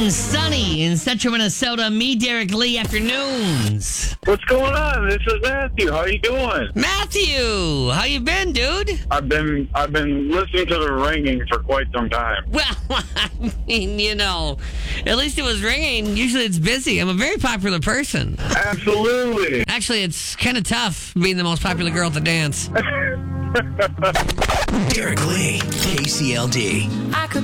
and sunny in central Minnesota. Me, Derek Lee, afternoons. What's going on? This is Matthew. How you doing? Matthew, how you been, dude? I've been listening to the ringing for quite some time. Well, I mean, at least it was ringing. Usually it's busy. I'm a very popular person. Absolutely. Actually, it's kind of tough being the most popular girl at the dance. Derek Lee, KCLD. I could